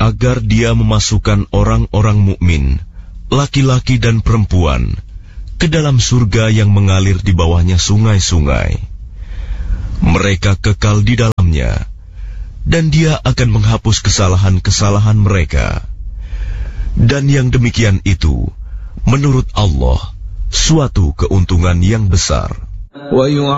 agar Dia memasukkan orang-orang mukmin, laki-laki dan perempuan, ke dalam surga yang mengalir di bawahnya sungai-sungai. Mereka kekal di dalamnya, dan Dia akan menghapus kesalahan-kesalahan mereka. Dan yang demikian itu, menurut Allah, suatu keuntungan yang besar.